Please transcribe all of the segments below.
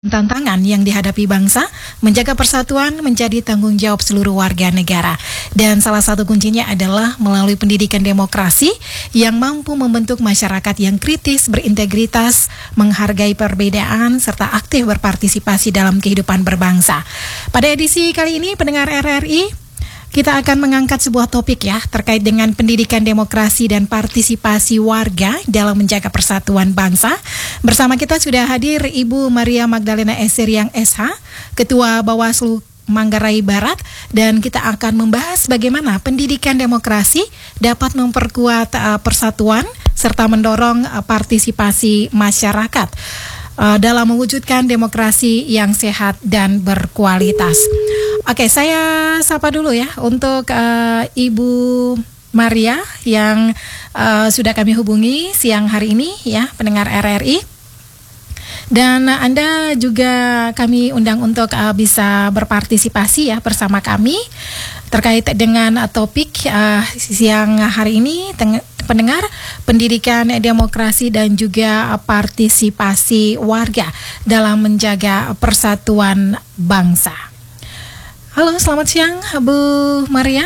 Tantangan yang dihadapi bangsa, menjaga persatuan menjadi tanggung jawab seluruh warga negara. Dan salah satu kuncinya adalah melalui pendidikan demokrasi yang mampu membentuk masyarakat yang kritis, berintegritas, menghargai perbedaan, serta aktif berpartisipasi dalam kehidupan berbangsa. Pada edisi kali ini, pendengar RRI, kita akan mengangkat sebuah topik terkait dengan pendidikan demokrasi dan partisipasi warga dalam menjaga persatuan bangsa. Bersama kita sudah hadir Ibu Maria Magdalena Esseriang SH, Ketua Bawaslu Manggarai Barat, dan kita akan membahas bagaimana pendidikan demokrasi dapat memperkuat persatuan serta mendorong partisipasi masyarakat dalam mewujudkan demokrasi yang sehat dan berkualitas. Oke, saya sapa dulu untuk Ibu Maria yang sudah kami hubungi siang hari ini pendengar RRI. Dan Anda juga kami undang untuk bisa berpartisipasi bersama kami terkait dengan topik siang hari ini, pendengar, pendidikan demokrasi dan juga partisipasi warga dalam menjaga persatuan bangsa. Halo, selamat siang Bu Maria.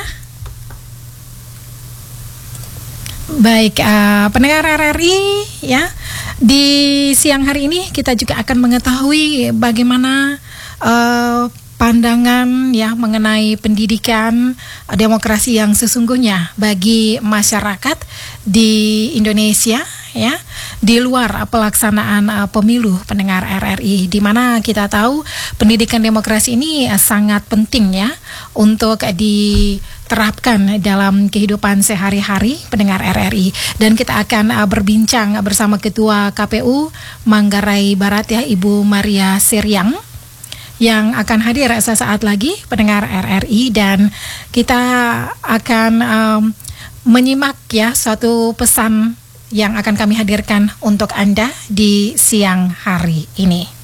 Baik, pendengar RRI di siang hari ini kita juga akan mengetahui bagaimana pandangan mengenai pendidikan demokrasi yang sesungguhnya bagi masyarakat di Indonesia di luar pelaksanaan pemilu, pendengar RRI, di mana kita tahu pendidikan demokrasi ini sangat penting untuk diterapkan dalam kehidupan sehari-hari, pendengar RRI. Dan kita akan berbincang bersama Ketua KPU Manggarai Barat Ibu Maria Esseriang yang akan hadir sesaat lagi, pendengar RRI, dan kita akan menyimak suatu pesan yang akan kami hadirkan untuk Anda di siang hari ini.